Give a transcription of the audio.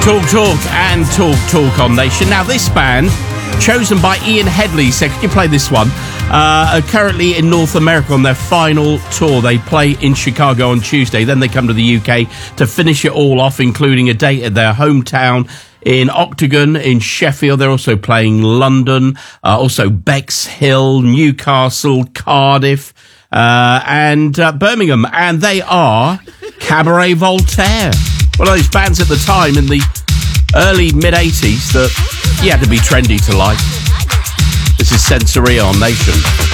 Talk and talk on Nation. Now, this band, chosen by Ian Headley, said, could you play this one? Are currently in North America on their final tour. They play in Chicago on Tuesday. Then they come to the UK to finish it all off, including a date at their hometown in Octagon in Sheffield. They're also playing London, also Bexhill, Newcastle, Cardiff, and Birmingham. And they are Cabaret Voltaire. One of those bands at the time in the early mid-80s that you had to be trendy to like. This is Sensory on Nation.